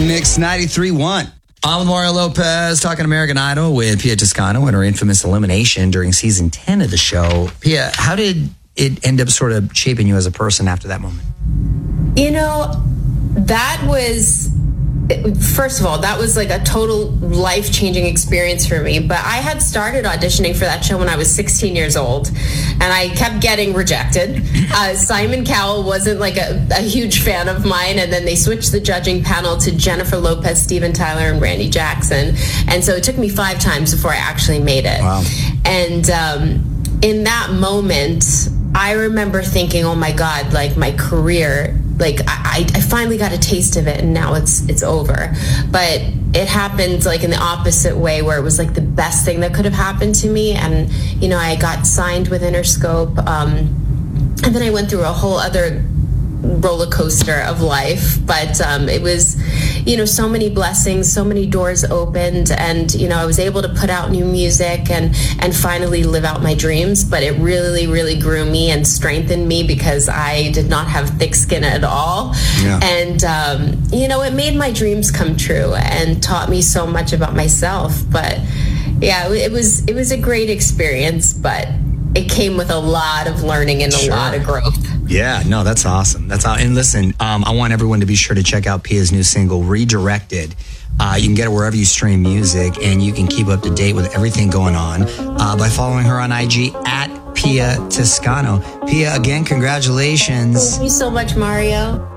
Mix 93.1. I'm with Mario Lopez talking American Idol with Pia Toscano and her infamous elimination during season 10 of the show. Pia, how did it end up sort of shaping you as a person after that moment? You know, that was, first of all, that was like a total life-changing experience for me. But I had started auditioning for that show when I was 16 years old, and I kept getting rejected. Simon Cowell wasn't like a huge fan of mine, and then they switched the judging panel to Jennifer Lopez, Steven Tyler, and Randy Jackson. And so it took me 5 times before I actually made it. Wow. And in that moment, I remember thinking, oh my God, like my career, like I finally got a taste of it and now it's over. But it happened like in the opposite way, where it was like the best thing that could have happened to me. And, you know, I got signed with Interscope. And then I went through a whole other roller coaster of life. But it was, you know, so many blessings, so many doors opened, and, you know, I was able to put out new music and finally live out my dreams. But it really, really grew me and strengthened me, because I did not have thick skin at all. Yeah. And, you know, it made my dreams come true and taught me so much about myself. But yeah, it was a great experience, but it came with a lot of learning and a lot of growth. Yeah, no, that's awesome. And listen, I want everyone to be sure to check out Pia's new single, Redirected. You can get it wherever you stream music, and you can keep up to date with everything going on by following her on IG at Pia Toscano. Pia, again, congratulations. Thank you so much, Mario.